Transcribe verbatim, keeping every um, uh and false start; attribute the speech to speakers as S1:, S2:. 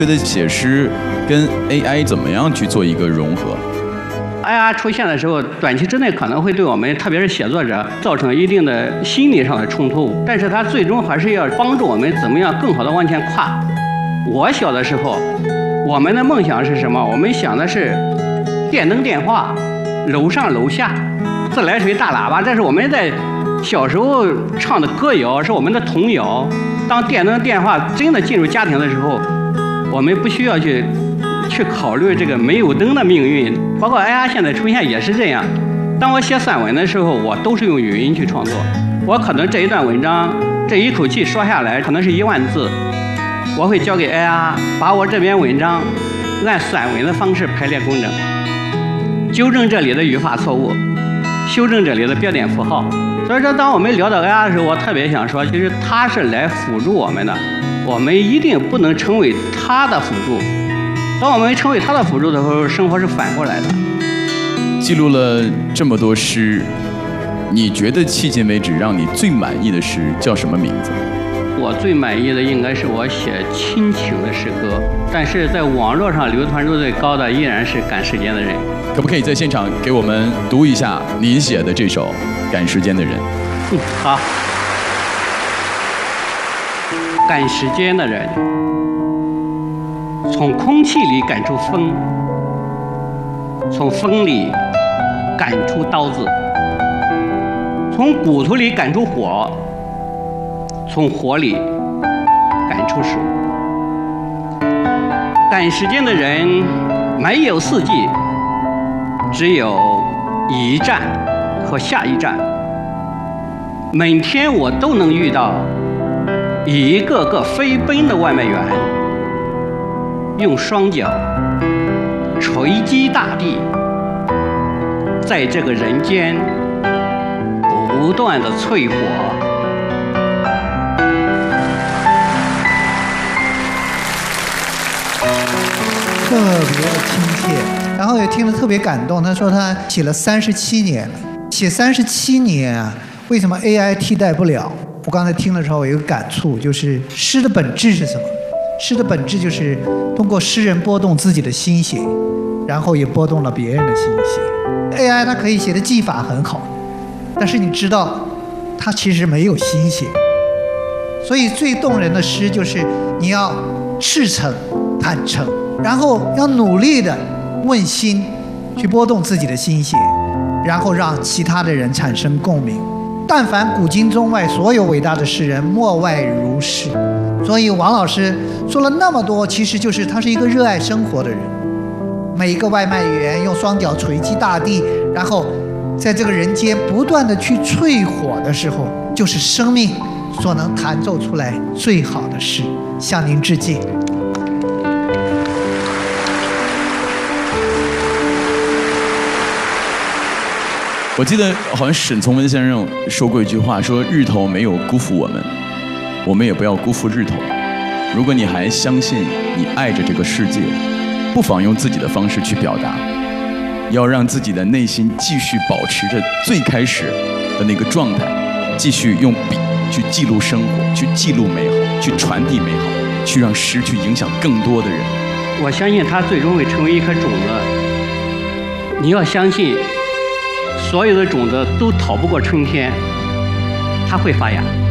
S1: 觉得写诗跟 A I 怎么样去做一个融合
S2: ？A I 出现的时候，短期之内可能会对我们，特别是写作者，造成一定的心理上的冲突，但是它最终还是要帮助我们怎么样更好的往前跨。我小的时候，我们的梦想是什么？我们想的是电灯电话，楼上楼下，自来水大喇叭，这是我们在小时候唱的歌谣，是我们的童谣。当电灯电话真的进入家庭的时候，我们不需要去去考虑这个没有灯的命运。包括 A I 现在出现也是这样。当我写散文的时候，我都是用语音去创作。我可能这一段文章这一口气说下来，可能是一万字，我会交给 A I， 把我这篇文章按散文的方式排列工整，纠正这里的语法错误，修正这里的标点符号。所以说，当我们聊到 A I 的时候，我特别想说，其实它是来辅助我们的，我们一定不能成为它的辅助。当我们成为它的辅助的时候，生活是反过来的。
S1: 记录了这么多诗，你觉得迄今为止让你最满意的诗叫什么名字？
S2: 我最满意的应该是我写亲情的诗歌，但是在网络上流传度最高的依然是《赶时间的人》。
S1: 可不可以在现场给我们读一下您写的这首《赶时间的人》？
S2: 嗯，好。赶时间的人，从空气里赶出风，从风里赶出刀子，从骨头里赶出火，从火里赶出水。赶时间的人没有四季，只有一站和下一站。每天我都能遇到一个个飞奔的外卖员，用双脚锤击大地，在这个人间不断的淬火。
S3: 特别的亲切，然后也听得特别感动。他说他写了三十七年了，写三十七年啊，为什么 A I 替代不了？我刚才听的时候有一个感触，就是诗的本质是什么？诗的本质就是通过诗人拨动自己的心血，然后也拨动了别人的心血。A I 它可以写的技法很好，但是你知道，它其实没有心血。所以最动人的诗就是你要赤诚、坦诚，然后要努力的问心，去拨动自己的心血，然后让其他的人产生共鸣。但凡古今中外所有伟大的诗人，莫外如是。所以王老师说了那么多，其实就是他是一个热爱生活的人。每一个外卖员用双脚锤击大地，然后在这个人间不断的去淬火的时候，就是生命所能弹奏出来最好的诗。向您致敬。
S1: 我记得好像沈从文先生说过一句话，说日头没有辜负我们，我们也不要辜负日头。如果你还相信你爱着这个世界，不妨用自己的方式去表达，要让自己的内心继续保持着最开始的那个状态，继续用笔去记录生活，去记录美好，去传递美好，去让诗去影响更多的人。
S2: 我相信它最终会成为一颗种子。你要相信，所有的种子都逃不过春天，它会发芽。